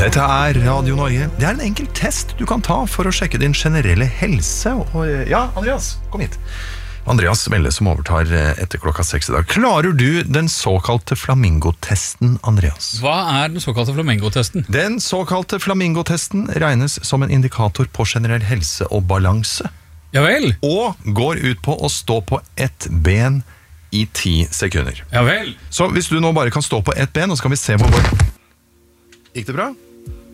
Dette er Radio Norge. Det er en enkel test du kan ta for å sjekke din generelle helse. Og ja, Andreas, kom hit. Andreas Melle som overtar etter klokka 6 i dag. Klarer du den såkalte flamingotesten, Andreas? Hva er den såkalte flamingotesten? Den såkalte flamingotesten regnes som en indikator på generell helse og balanse. Ja vel? Og går ut på å stå på ett ben i 10 sekunder. Ja vel? Så hvis du nå bare kan stå på ett ben, og så kan vi se hvor... Gikk det bra?